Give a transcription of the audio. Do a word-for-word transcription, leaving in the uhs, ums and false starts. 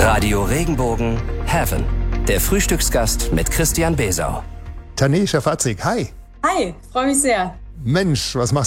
Radio Regenbogen Heaven. Der Frühstücksgast mit Christian Besau. Taneh Schafazik, hi. Hi, freue mich sehr. Mensch, was machst